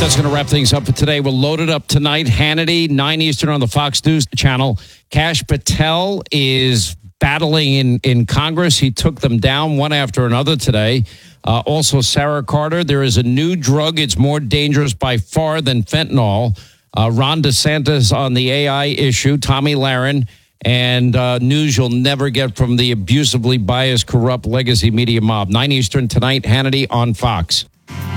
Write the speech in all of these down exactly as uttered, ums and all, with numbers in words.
That's going to wrap things up for today. We're loaded up tonight. Hannity, nine Eastern on the Fox News channel. Kash Patel is battling in, in Congress. He took them down one after another today. Uh, also, Sarah Carter, there is a new drug. It's more dangerous by far than fentanyl. Uh, Ron DeSantis on the A I issue. Tommy Lahren. And uh, news you'll never get from the abusively biased, corrupt legacy media mob. nine Eastern tonight, Hannity on Fox.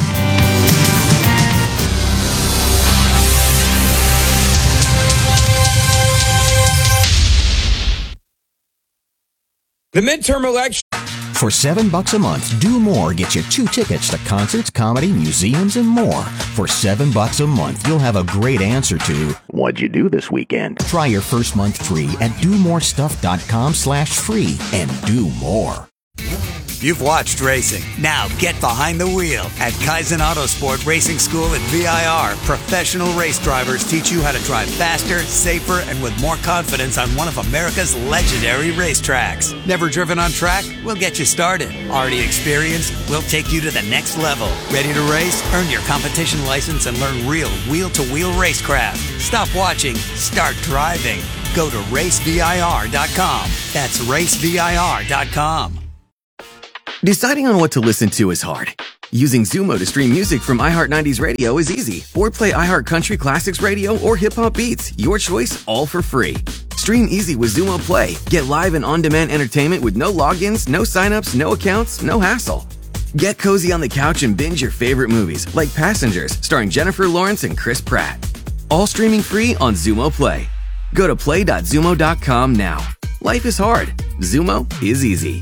The midterm election. For seven bucks a month, Do More gets you two tickets to concerts, comedy, museums, and more. For seven bucks a month, you'll have a great answer to, what'd you do this weekend? Try your first month free at domorestuff.com slash free and do more. You've watched racing. Now get behind the wheel at Kaizen Autosport Racing School at V I R. Professional race drivers teach you how to drive faster, safer, and with more confidence on one of America's legendary racetracks. Never driven on track? We'll get you started. Already experienced? We'll take you to the next level. Ready to race? Earn your competition license and learn real wheel-to-wheel racecraft. Stop watching. Start driving. Go to race V I R dot com. That's race V I R dot com. Deciding on what to listen to is hard. Using Zumo to stream music from iHeart nineties Radio is easy. Or play iHeart Country Classics Radio or Hip Hop Beats. Your choice, all for free. Stream easy with Zumo Play. Get live and on-demand entertainment with no logins, no signups, no accounts, no hassle. Get cozy on the couch and binge your favorite movies, like Passengers, starring Jennifer Lawrence and Chris Pratt. All streaming free on Zumo Play. Go to play dot zumo dot com now. Life is hard. Zumo is easy.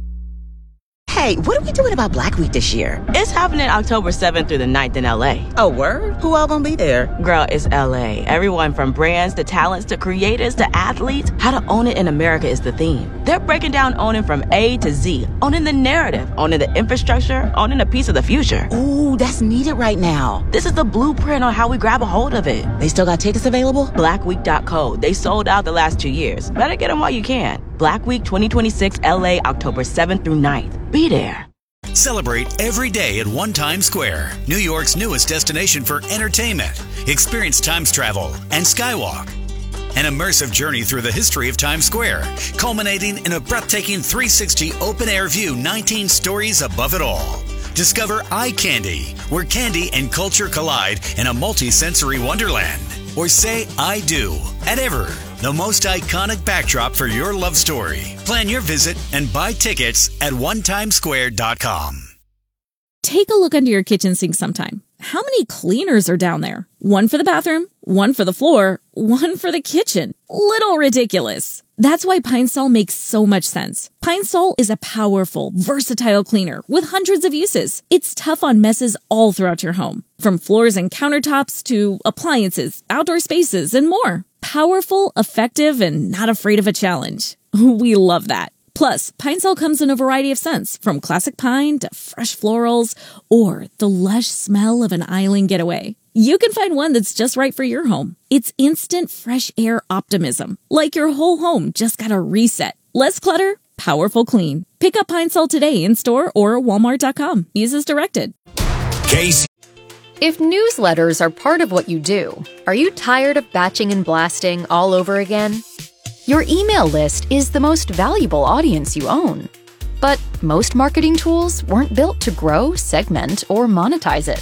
Hey, what are we doing about Black Week this year? It's happening October seventh through the ninth in L A. Oh, word? Who all gonna be there? Girl, it's L A. Everyone from brands to talents to creators to athletes. How to own it in America is the theme. They're breaking down owning from A to Z. Owning the narrative, owning the infrastructure, owning a piece of the future. Ooh, that's needed right now. This is the blueprint on how we grab a hold of it. They still got tickets available? black week dot co. They sold out the last two years. Better get them while you can. Black Week twenty twenty-six L A, October seventh through ninth. Be there. Celebrate every day at One Times Square, New York's newest destination for entertainment. Experience Times travel and Skywalk. An immersive journey through the history of Times Square, culminating in a breathtaking three sixty open-air view, nineteen stories above it all. Discover Eye Candy, where candy and culture collide in a multi-sensory wonderland. Or say I do at Ever, the most iconic backdrop for your love story. Plan your visit and buy tickets at one times square dot com. Take a look under your kitchen sink sometime. How many cleaners are down there? One for the bathroom, one for the floor, one for the kitchen. Little ridiculous. That's why Pine Sol makes so much sense. Pine Sol is a powerful, versatile cleaner with hundreds of uses. It's tough on messes all throughout your home, from floors and countertops to appliances, outdoor spaces, and more. Powerful, effective, and not afraid of a challenge. We love that. Plus, Pine Sol comes in a variety of scents, from classic pine to fresh florals or the lush smell of an island getaway. You can find one that's just right for your home. It's instant fresh air optimism, like your whole home just got a reset. Less clutter, powerful clean. Pick up Pine Sol today in store or walmart dot com. Use as directed. Casey. If newsletters are part of what you do, are you tired of batching and blasting all over again? Your email list is the most valuable audience you own. But most marketing tools weren't built to grow, segment, or monetize it.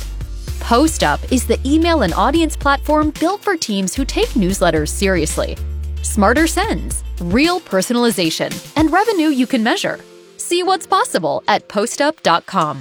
PostUp is the email and audience platform built for teams who take newsletters seriously. Smarter sends, real personalization, and revenue you can measure. See what's possible at postup dot com.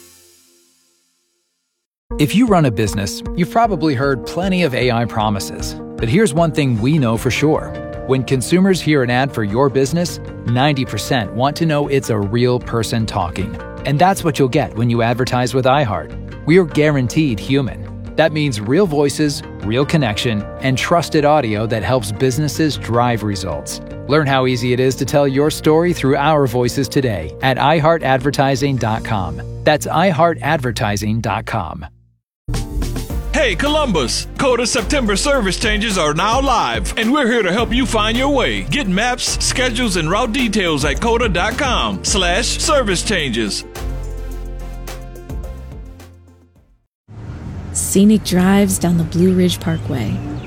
If you run a business, you've probably heard plenty of A I promises. But here's one thing we know for sure. When consumers hear an ad for your business, ninety percent want to know it's a real person talking. And that's what you'll get when you advertise with iHeart. We're guaranteed human. That means real voices, real connection, and trusted audio that helps businesses drive results. Learn how easy it is to tell your story through our voices today at i heart advertising dot com. That's i heart advertising dot com. Hey Columbus, Coda September service changes are now live, and we're here to help you find your way. Get maps, schedules, and route details at coda dot com slash service changes. scenic drives down the Blue Ridge Parkway,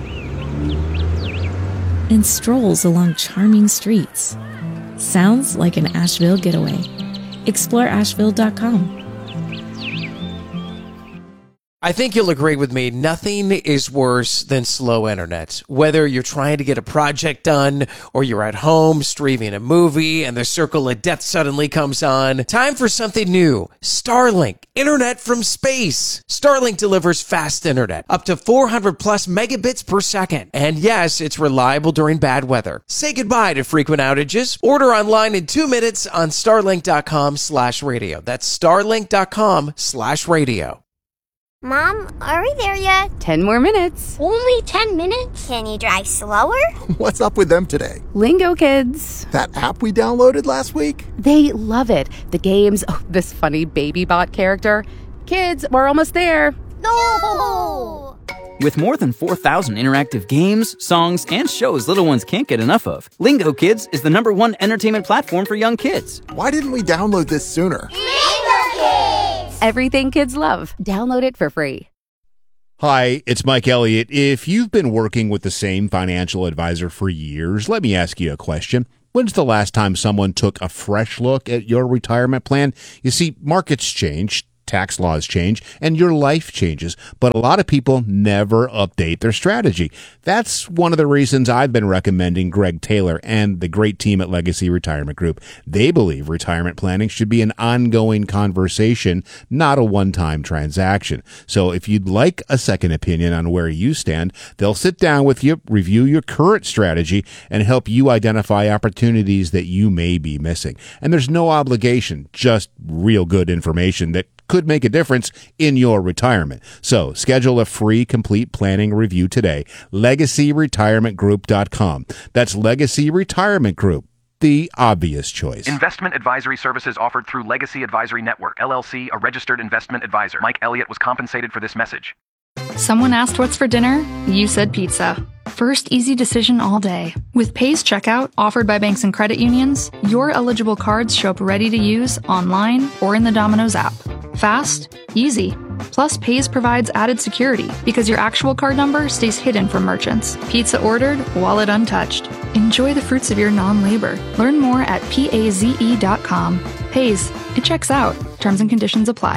and strolls along charming streets. Sounds like an Asheville getaway. Explore Asheville dot com. I think you'll agree with me, nothing is worse than slow internet. Whether you're trying to get a project done or you're at home streaming a movie and the circle of death suddenly comes on, time for something new. Starlink, internet from space. Starlink delivers fast internet, up to four hundred plus megabits per second. And yes, it's reliable during bad weather. Say goodbye to frequent outages. Order online in two minutes on starlink.com slash radio. That's starlink.com slash radio. Mom, are we there yet? Ten more minutes. Only ten minutes? Can you drive slower? What's up with them today? Lingo Kids. That app we downloaded last week? They love it. The games, oh, this funny baby bot character. Kids, we're almost there. No! With more than four thousand interactive games, songs, and shows little ones can't get enough of, Lingo Kids is the number one entertainment platform for young kids. Why didn't we download this sooner? Lingo Kids! Everything kids love. Download it for free. Hi, it's Mike Elliott. If you've been working with the same financial advisor for years, let me ask you a question. When's the last time someone took a fresh look at your retirement plan? You see, markets change, tax laws change, and your life changes, but a lot of people never update their strategy. That's one of the reasons I've been recommending Greg Taylor and the great team at Legacy Retirement Group. They believe retirement planning should be an ongoing conversation, not a one-time transaction. So if you'd like a second opinion on where you stand, they'll sit down with you, review your current strategy, and help you identify opportunities that you may be missing. And there's no obligation, just real good information that could make a difference in your retirement. So schedule a free complete planning review today. legacy retirement group dot com. That's Legacy Retirement Group, the obvious choice. Investment advisory services offered through Legacy Advisory Network, L L C, a registered investment advisor. Mike Elliott was compensated for this message. Someone asked what's for dinner? You said pizza. First easy decision all day. With Pays Checkout, offered by banks and credit unions, your eligible cards show up ready to use online or in the Domino's app. Fast, easy. Plus, Pays provides added security because your actual card number stays hidden from merchants. Pizza ordered, wallet untouched. Enjoy the fruits of your non-labor. Learn more at paze dot com. Pays, it checks out. Terms and conditions apply.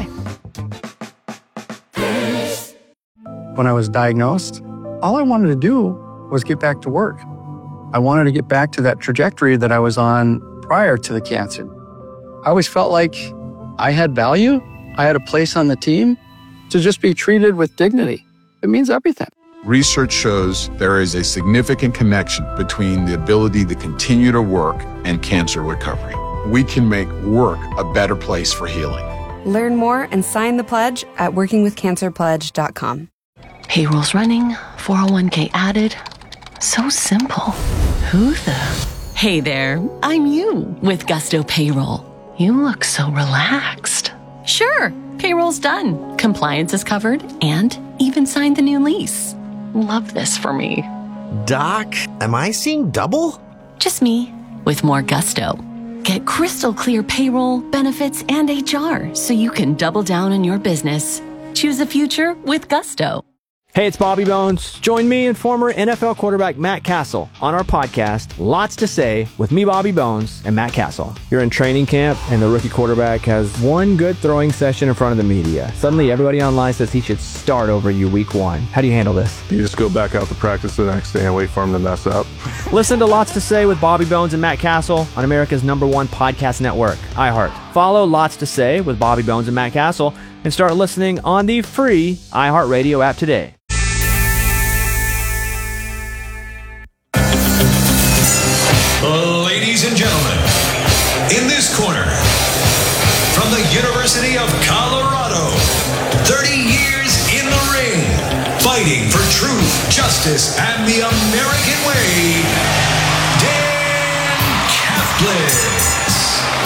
When I was diagnosed, all I wanted to do was get back to work. I wanted to get back to that trajectory that I was on prior to the cancer. I always felt like I had value. I had a place on the team. To just be treated with dignity, it means everything. Research shows there is a significant connection between the ability to continue to work and cancer recovery. We can make work a better place for healing. Learn more and sign the pledge at working with cancer pledge dot com. Payroll's running, four oh one k added. So simple. Who the? Hey there, I'm you with Gusto Payroll. You look so relaxed. Sure, payroll's done. Compliance is covered and even signed the new lease. Love this for me. Doc, am I seeing double? Just me with more gusto. Get crystal clear payroll, benefits, and H R so you can double down on your business. Choose a future with Gusto. Hey, it's Bobby Bones. Join me and former N F L quarterback Matt Castle on our podcast, Lots to Say, with me, Bobby Bones, and Matt Castle. You're in training camp, and the rookie quarterback has one good throwing session in front of the media. Suddenly, everybody online says he should start over you week one. How do you handle this? You just go back out to practice the next day and wait for him to mess up. Listen to Lots to Say with Bobby Bones and Matt Castle on America's number one podcast network, iHeart. Follow Lots to Say with Bobby Bones and Matt Castle and start listening on the free iHeartRadio app today. Ladies and gentlemen, in this corner, from the University of Colorado, thirty years in the ring, fighting for truth, justice, and the American way, Dan Caplis.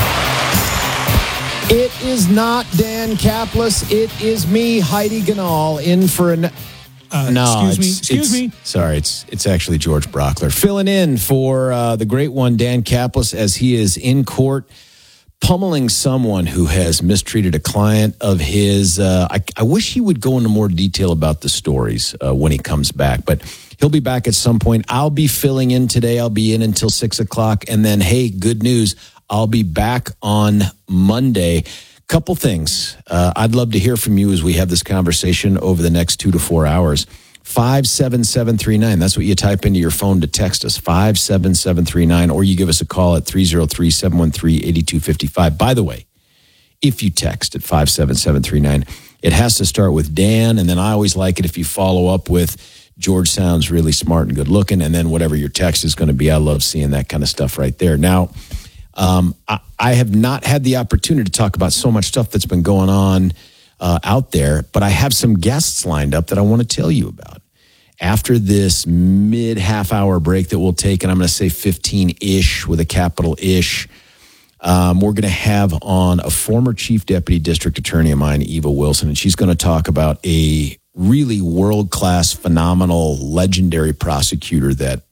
It is not Dan Caplis. It is me, Heidi Ganal, in for an... Uh, no, excuse me. Excuse me. Sorry, it's it's actually George Brockler filling in for uh, the great one, Dan Caplis, as he is in court pummeling someone who has mistreated a client of his. Uh, I, I wish he would go into more detail about the stories uh, when he comes back, but he'll be back at some point. I'll be filling in today. I'll be in until six o'clock. And then, hey, good news. I'll be back on Monday. Couple things. Uh, I'd love to hear from you as we have this conversation over the next two to four hours. five seven seven three nine. That's what you type into your phone to text us, five seven seven three nine, or you give us a call at three oh three, seven one three, eight two five five. By the way, if you text at five seven seven three nine, it has to start with Dan, and then I always like it if you follow up with George sounds really smart and good looking, and then whatever your text is going to be. I love seeing that kind of stuff right there. Now, um, I, I have not had the opportunity to talk about so much stuff that's been going on uh, out there, but I have some guests lined up that I want to tell you about. After this mid half hour break that we'll take, and I'm going to say fifteen-ish with a capital ish, um, we're going to have on a former chief deputy district attorney of mine, Eva Wilson, and she's going to talk about a really world-class, phenomenal, legendary prosecutor that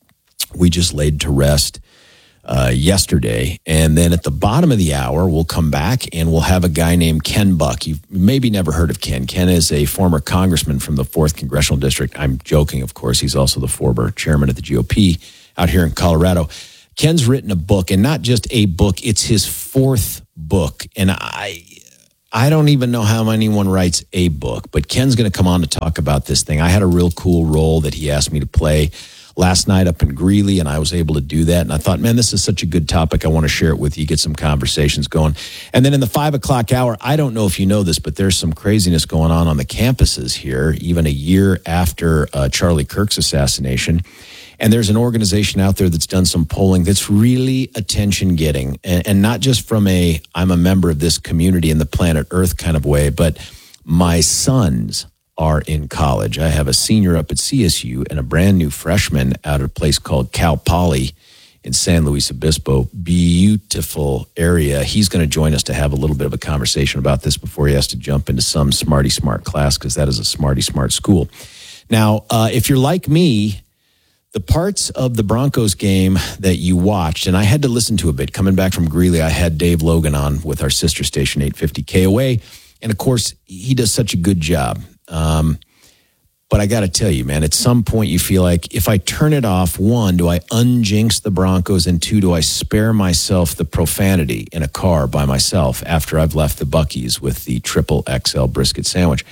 we just laid to rest uh, yesterday. And then at the bottom of the hour, we'll come back and we'll have a guy named Ken Buck. You've maybe never heard of Ken. Ken is a former congressman from the fourth Congressional District. I'm joking, of course. He's also the former chairman of the G O P out here in Colorado. Ken's written a book, and not just a book, it's his fourth book. And I... I don't even know how anyone writes a book, but Ken's going to come on to talk about this thing. I had a real cool role that he asked me to play last night up in Greeley, and I was able to do that. And I thought, man, this is such a good topic. I want to share it with you, get some conversations going. And then in the five o'clock hour, I don't know if you know this, but there's some craziness going on on the campuses here, even a year after uh, Charlie Kirk's assassination. And there's an organization out there that's done some polling that's really attention-getting, and, and not just from a, I'm a member of this community in the planet Earth kind of way, but my sons are in college. I have a senior up at C S U and a brand new freshman out at a place called Cal Poly in San Luis Obispo. Beautiful area. He's going to join us to have a little bit of a conversation about this before he has to jump into some smarty smart class, because that is a smarty smart school. Now, uh, if you're like me, the parts of the Broncos game that you watched, and I had to listen to a bit. Coming back from Greeley, I had Dave Logan on with our sister station, eight fifty K O A. And, of course, he does such a good job. Um, but I got to tell you, man, at some point you feel like if I turn it off, one, do I unjinx the Broncos? And two, do I spare myself the profanity in a car by myself after I've left the Buc-ee's with the triple X L brisket sandwich?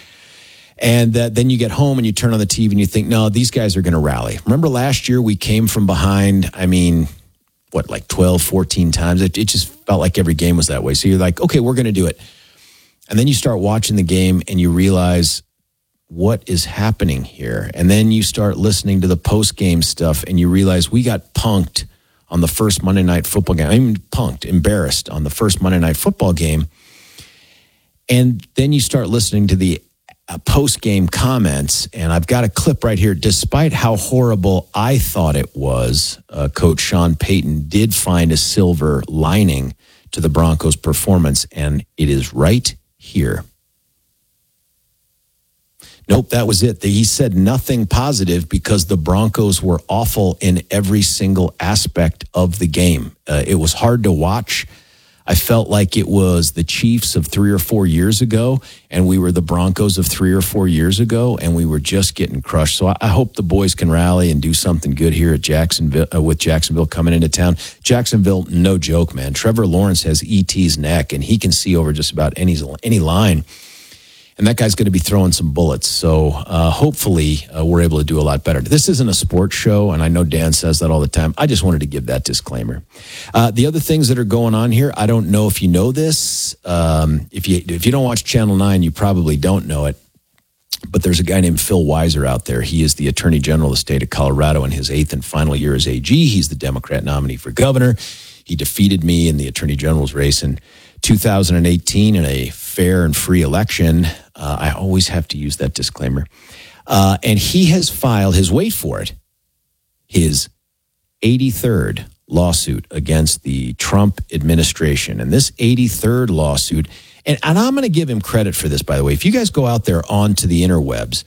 And uh, then you get home and you turn on the T V and you think, no, these guys are going to rally. Remember last year we came from behind, I mean, what, like twelve, fourteen times? It, it just felt like every game was that way. So you're like, okay, we're going to do it. And then you start watching the game and you realize what is happening here. And then you start listening to the post-game stuff and you realize we got punked on the first Monday Night Football game. I mean, punked, embarrassed on the first Monday Night Football game. And then you start listening to the Uh, post-game comments, and I've got a clip right here. Despite how horrible I thought it was, uh, Coach Sean Payton did find a silver lining to the Broncos' performance, and it is right here. Nope, that was it. He said nothing positive because the Broncos were awful in every single aspect of the game. Uh, it was hard to watch. I felt like it was the Chiefs of three or four years ago, and we were the Broncos of three or four years ago, and we were just getting crushed. So I, I hope the boys can rally and do something good here at Jacksonville, uh, with Jacksonville coming into town. Jacksonville, no joke, man. Trevor Lawrence has E T's neck, and he can see over just about any any line. And that guy's going to be throwing some bullets. So uh, hopefully uh, we're able to do a lot better. This isn't a sports show, and I know Dan says that all the time. I just wanted to give that disclaimer. Uh, the other things that are going on here, I don't know if you know this. Um, if you if you don't watch Channel nine, you probably don't know it. But there's a guy named Phil Weiser out there. He is the Attorney General of the state of Colorado in his eighth and final year as A G. He's the Democrat nominee for governor. He defeated me in the Attorney General's race in two thousand eighteen in a fair and free election. Uh, I always have to use that disclaimer. Uh, and he has filed his, wait for it, his eighty-third lawsuit against the Trump administration. And this eighty-third lawsuit, and, and I'm going to give him credit for this, by the way. If you guys go out there onto the interwebs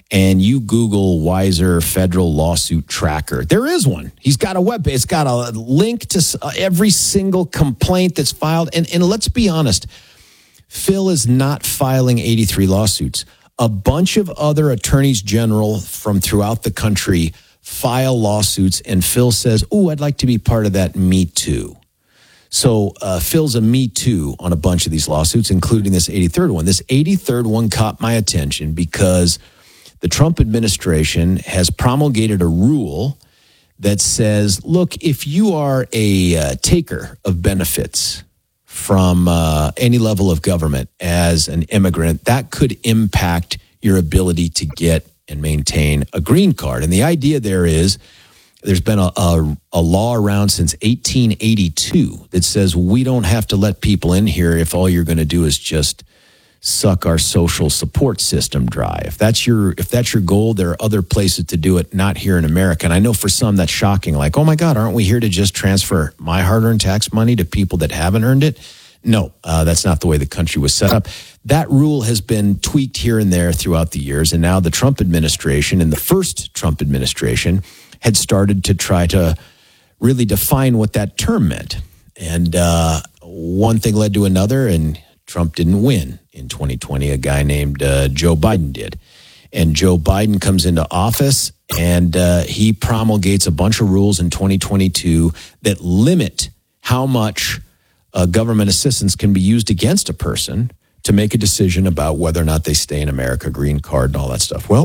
and you Google Weiser federal lawsuit tracker, there is one. He's got a web page. It's got a link to every single complaint that's filed. And, and let's be honest, Phil is not filing eighty-three lawsuits. A bunch of other attorneys general from throughout the country file lawsuits, and Phil says, oh, I'd like to be part of that Me Too. So uh, Phil's a Me Too on a bunch of these lawsuits, including this eighty-third one. This eighty-third one caught my attention because the Trump administration has promulgated a rule that says, look, if you are a uh, taker of benefits from uh, any level of government as an immigrant, that could impact your ability to get and maintain a green card. And the idea there is there's been a, a, a law around since eighteen eighty-two that says we don't have to let people in here if all you're going to do is just suck our social support system dry. If that's your if that's your goal, there are other places to do it, not here in America. And I know for some that's shocking. Like, oh my God, aren't we here to just transfer my hard-earned tax money to people that haven't earned it? No, uh, that's not the way the country was set up. That rule has been tweaked here and there throughout the years. And now the Trump administration and the first Trump administration had started to try to really define what that term meant. And uh, one thing led to another, and Trump didn't win in twenty twenty. A guy named uh, Joe Biden did. And Joe Biden comes into office, and uh, he promulgates a bunch of rules in twenty twenty-two that limit how much uh, government assistance can be used against a person to make a decision about whether or not they stay in America, green card, and all that stuff. Well,